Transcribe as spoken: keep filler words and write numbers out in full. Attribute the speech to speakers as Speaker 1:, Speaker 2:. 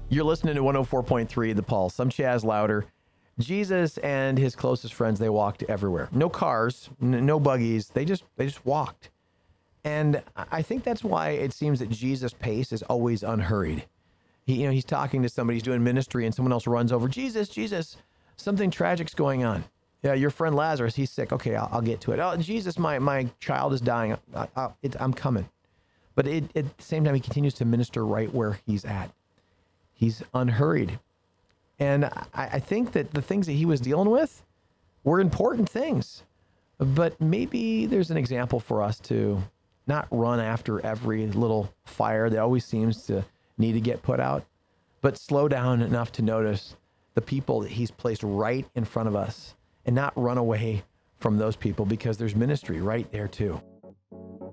Speaker 1: You're listening to one oh four point three The Pulse. I'm Chaz Louder. Jesus and his closest friends, they walked everywhere. No cars, n- no buggies. They just they just walked. And I think that's why it seems that Jesus' pace is always unhurried. He, you know, he's talking to somebody, he's doing ministry, and someone else runs over. Jesus, Jesus, something tragic's going on. Yeah, your friend Lazarus, he's sick. Okay, I'll, I'll get to it. Oh, Jesus, my my child is dying. I, I, it, I'm coming. But it, at the same time, he continues to minister right where he's at. He's unhurried. And I, I think that the things that he was dealing with were important things. But maybe there's an example for us to not run after every little fire that always seems to need to get put out, but slow down enough to notice the people that he's placed right in front of us and not run away from those people, because there's ministry right there too.